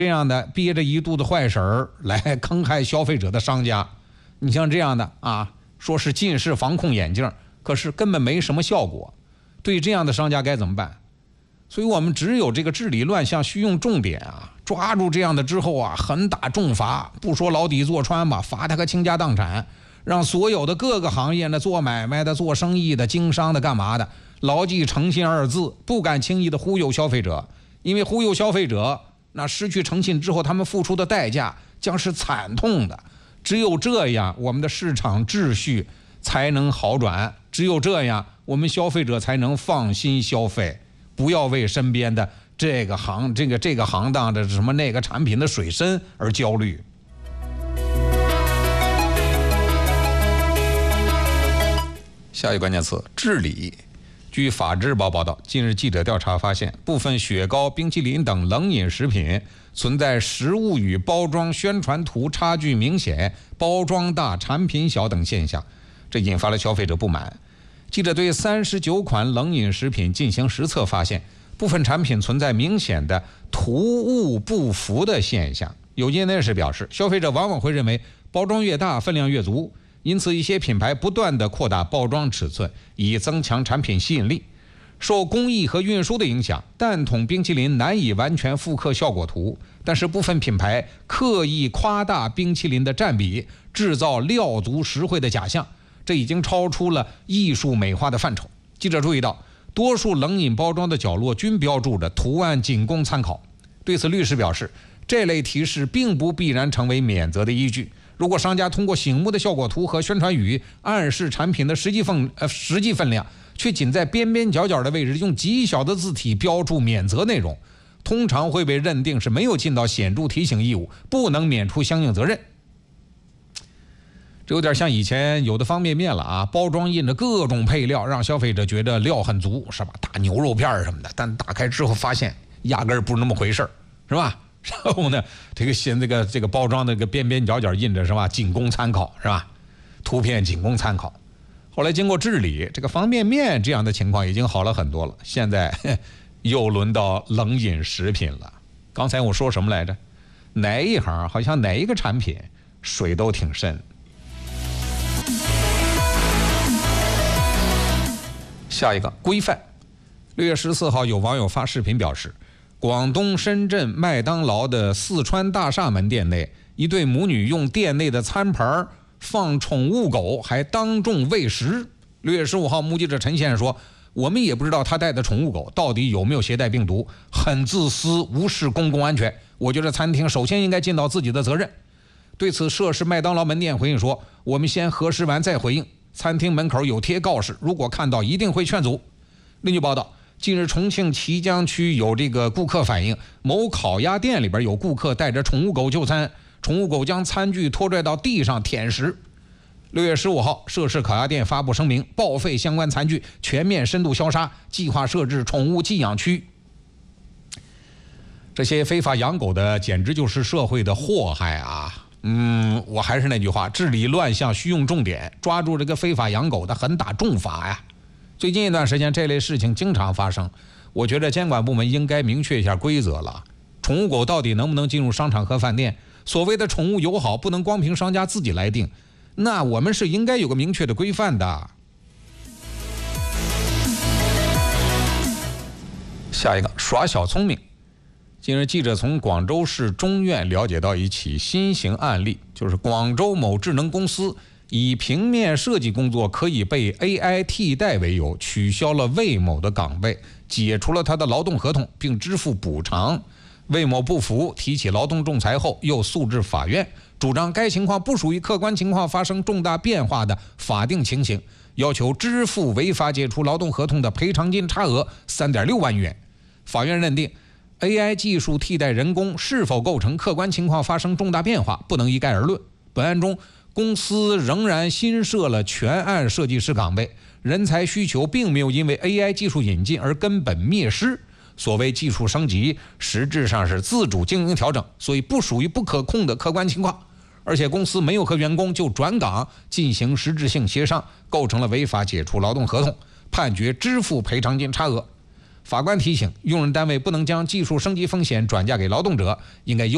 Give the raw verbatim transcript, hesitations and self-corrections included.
这样的憋着一肚子坏水儿来坑害消费者的商家，你像这样的啊，说是近视防控眼镜，可是根本没什么效果。对这样的商家该怎么办？所以我们只有这个治理乱象需用重点啊，抓住这样的之后啊，狠打重罚，不说牢底坐穿吧，罚他个倾家荡产，让所有的各个行业呢，做买卖的、做生意的、经商的、干嘛的，牢记诚信二字，不敢轻易的忽悠消费者，因为忽悠消费者，那失去诚信之后，他们付出的代价将是惨痛的。只有这样，我们的市场秩序才能好转，只有这样，我们消费者才能放心消费，不要为身边的这个行这个这个行当的什么那个产品的水深而焦虑。下一个关键词：治理。据法制报报道，近日记者调查发现，部分雪糕、冰淇淋等冷饮食品存在食物与包装宣传图差距明显、包装大、产品小等现象，这引发了消费者不满。记者对三十九款冷饮食品进行实测，发现部分产品存在明显的图物不符的现象。有业内人士表示，消费者往往会认为包装越大分量越足，因此一些品牌不断地扩大包装尺寸，以增强产品吸引力。受工艺和运输的影响，蛋筒冰淇淋难以完全复刻效果图，但是部分品牌刻意夸大冰淇淋的占比，制造料足实惠的假象，这已经超出了艺术美化的范畴。记者注意到，多数冷饮包装的角落均标注着图案仅供参考。对此，律师表示，这类提示并不必然成为免责的依据。如果商家通过醒目的效果图和宣传语暗示产品的实际分呃实际分量，却仅在边边角角的位置用极小的字体标注免责内容，通常会被认定是没有尽到显著提醒义务，不能免除相应责任。这有点像以前有的方便面了啊，包装印着各种配料，让消费者觉得料很足，是吧？大牛肉片什么的，但打开之后发现压根儿不是那么回事，是吧？然后呢，这个现这个这个包装那个边边角角印着是吧？仅供参考，是吧？图片仅供参考。后来经过治理，这个方便面这样的情况已经好了很多了。现在又轮到冷饮食品了。刚才我说什么来着？哪一行好像哪一个产品水都挺深。下一个规范。六月十四号，有网友发视频表示，广东深圳麦当劳的四川大厦门店内，一对母女用店内的餐盘放宠物狗，还当众喂食。六月十五号，目击者陈先生说，我们也不知道他带的宠物狗到底有没有携带病毒，很自私，无视公共安全。我觉得餐厅首先应该尽到自己的责任。对此，涉事麦当劳门店回应说，我们先核实完再回应，餐厅门口有贴告示，如果看到一定会劝阻。另据报道，近日重庆綦江区有这个顾客反映，某烤鸭店里边有顾客带着宠物狗就餐，宠物狗将餐具拖拽到地上舔食。六月十五号，涉事烤鸭店发布声明，报废相关餐具，全面深度消杀，计划设置宠物寄养区。这些非法养狗的简直就是社会的祸害啊！嗯，我还是那句话，治理乱象需用重点，抓住这个非法养狗的，狠打重罚呀！最近一段时间，这类事情经常发生，我觉得监管部门应该明确一下规则了。宠物狗到底能不能进入商场和饭店？所谓的宠物友好，不能光凭商家自己来定，那我们是应该有个明确的规范的。下一个，耍小聪明。近日，记者从广州市中院了解到一起新型案例，就是广州某智能公司以平面设计工作可以被 A I 替代为由，取消了魏某的岗位，解除了他的劳动合同，并支付补偿。魏某不服，提起劳动仲裁后，又诉至法院，主张该情况不属于客观情况发生重大变化的法定情形，要求支付违法解除劳动合同的赔偿金差额 三点六万元。法院认定A I 技术替代人工是否构成客观情况发生重大变化，不能一概而论。本案中，公司仍然新设了全案设计师岗位，人才需求并没有因为 A I 技术引进而根本灭失。所谓技术升级，实质上是自主经营调整，所以不属于不可控的客观情况。而且公司没有和员工就转岗进行实质性协商，构成了违法解除劳动合同，判决支付赔偿金差额。法官提醒，用人单位不能将技术升级风险转嫁给劳动者，应该优